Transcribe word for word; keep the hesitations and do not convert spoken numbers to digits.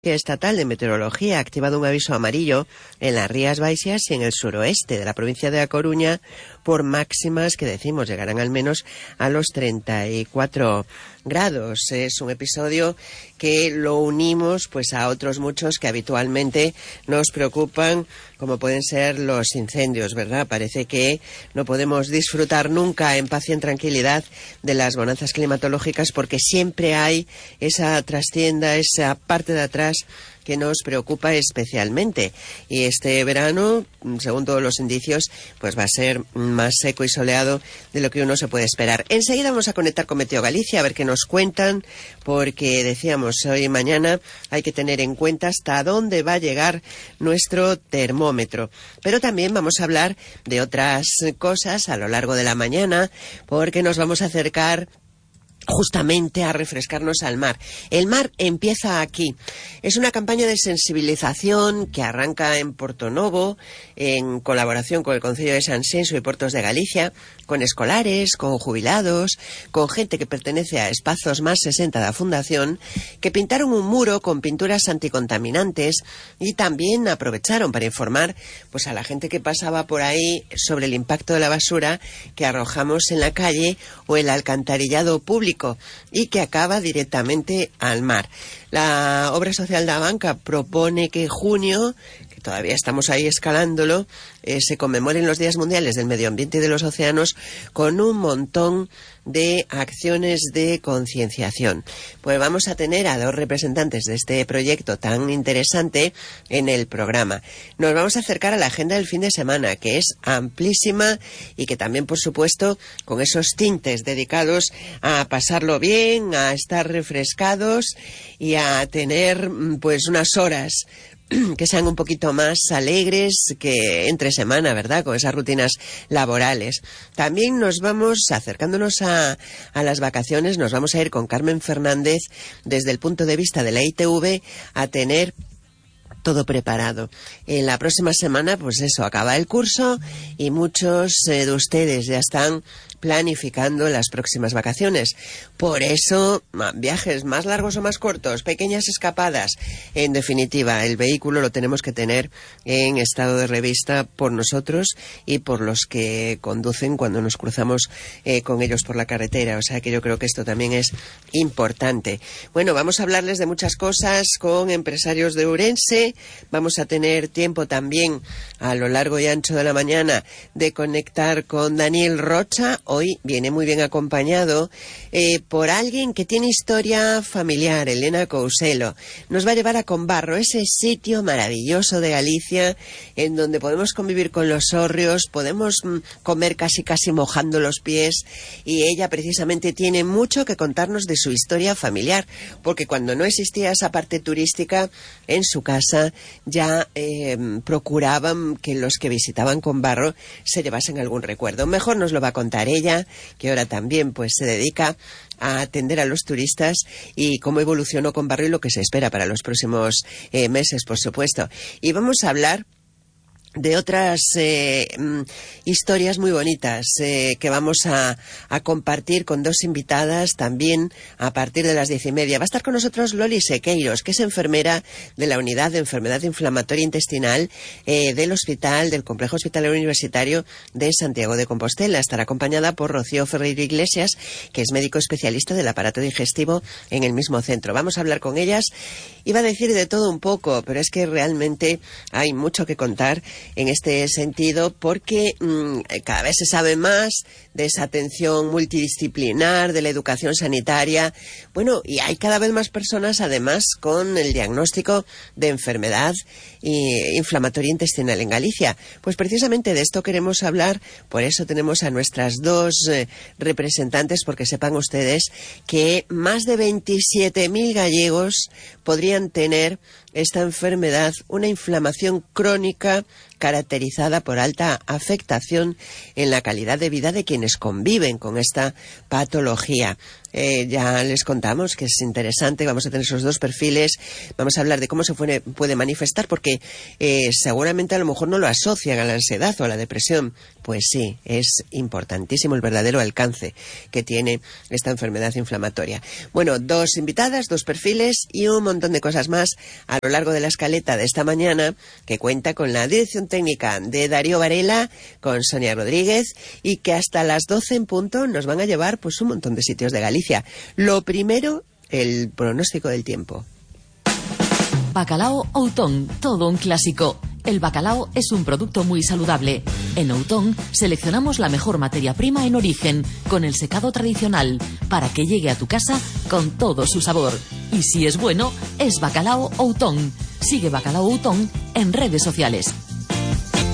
Estatal de Meteorología ha activado un aviso amarillo en las Rías Baixas y en el suroeste de la provincia de A Coruña por máximas que decimos llegarán al menos a los treinta y cuatro grados. Es un episodio que lo unimos pues a otros muchos que habitualmente nos preocupan, como pueden ser los incendios, ¿verdad? Parece que no podemos disfrutar nunca en paz y en tranquilidad de las bonanzas climatológicas porque siempre hay esa trastienda, esa parte de atrás que nos preocupa especialmente. Y este verano, según todos los indicios, pues va a ser más seco y soleado de lo que uno se puede esperar. Enseguida vamos a conectar con Meteo Galicia a ver qué nos cuentan, porque decíamos hoy y mañana hay que tener en cuenta hasta dónde va a llegar nuestro termómetro. Pero también vamos a hablar de otras cosas a lo largo de la mañana, porque nos vamos a acercar justamente a refrescarnos al mar. El mar empieza aquí. Es una campaña de sensibilización que arranca en Portonovo, en colaboración con el Concello de Sanxenxo y Portos de Galicia, con escolares, con jubilados, con gente que pertenece a Espazos Más sesenta da Fundación, que pintaron un muro con pinturas anticontaminantes y también aprovecharon para informar pues a la gente que pasaba por ahí sobre el impacto de la basura que arrojamos en la calle o el alcantarillado público y que acaba directamente al mar. La obra social de Abanca propone que en junio, que todavía estamos ahí escalándolo, eh, se conmemoren los Días Mundiales del Medio Ambiente y de los Océanos con un montón de acciones de concienciación. Pues vamos a tener a dos representantes de este proyecto tan interesante en el programa. Nos vamos a acercar a la agenda del fin de semana, que es amplísima y que también, por supuesto, con esos tintes dedicados a pasarlo bien, a estar refrescados y a tener pues unas horas que sean un poquito más alegres que entre semana, ¿verdad?, con esas rutinas laborales. También nos vamos, acercándonos a, a las vacaciones, nos vamos a ir con Carmen Fernández desde el punto de vista de la I T V a tener todo preparado. En la próxima semana, pues eso, acaba el curso y muchos eh, de ustedes ya están planificando las próximas vacaciones. Por eso, viajes más largos o más cortos, pequeñas escapadas. En definitiva, el vehículo lo tenemos que tener en estado de revista por nosotros y por los que conducen cuando nos cruzamos eh, con ellos por la carretera. O sea que yo creo que esto también es importante. Bueno, vamos a hablarles de muchas cosas con empresarios de Ourense. Vamos a tener tiempo también a lo largo y ancho de la mañana de conectar con Daniel Rocha. Hoy viene muy bien acompañado eh, por alguien que tiene historia familiar, Elena Couselo. Nos va a llevar a Combarro, ese sitio maravilloso de Galicia en donde podemos convivir con los hórreos, podemos mm, comer casi casi mojando los pies, y ella precisamente tiene mucho que contarnos de su historia familiar, porque cuando no existía esa parte turística en su casa ya eh, procuraban que los que visitaban Combarro se llevasen algún recuerdo. Mejor nos lo va a contar ella, que ahora también pues se dedica a atender a los turistas, y cómo evolucionó Combarro y lo que se espera para los próximos eh, meses, por supuesto. Y vamos a hablar de otras eh, historias muy bonitas eh, que vamos a, a compartir con dos invitadas también a partir de las diez y media. Va a estar con nosotros Loli Sequeiros, que es enfermera de la Unidad de Enfermedad Inflamatoria Intestinal eh, del Hospital, del Complejo Hospitalario Universitario de Santiago de Compostela. Estará acompañada por Rocío Ferreiro Iglesias, que es médico especialista del aparato digestivo en el mismo centro. Vamos a hablar con ellas. Iba a decir de todo un poco, pero es que realmente hay mucho que contar en este sentido, porque mmm, cada vez se sabe más de esa atención multidisciplinar, de la educación sanitaria. Bueno, y hay cada vez más personas además con el diagnóstico de enfermedad eh, inflamatoria intestinal en Galicia. Pues precisamente de esto queremos hablar, por eso tenemos a nuestras dos eh, representantes, porque sepan ustedes que más de veintisiete mil gallegos podrían tener esta enfermedad, una inflamación crónica caracterizada por alta afectación en la calidad de vida de quienes conviven con esta patología. Eh, ya les contamos que es interesante, vamos a tener esos dos perfiles, vamos a hablar de cómo se puede, puede manifestar, porque eh, seguramente a lo mejor no lo asocian a la ansiedad o a la depresión. Pues sí, es importantísimo el verdadero alcance que tiene esta enfermedad inflamatoria. Bueno, dos invitadas, dos perfiles y un montón de cosas más a lo largo de la escaleta de esta mañana, que cuenta con la dirección técnica de Darío Varela, con Sonia Rodríguez, y que hasta las doce en punto nos van a llevar pues un montón de sitios de Galicia. Lo primero, el pronóstico del tiempo. Bacalao Outón, todo un clásico. El bacalao es un producto muy saludable. En Outón seleccionamos la mejor materia prima en origen, con el secado tradicional, para que llegue a tu casa con todo su sabor. Y si es bueno, es Bacalao Outón. Sigue Bacalao Outón en redes sociales.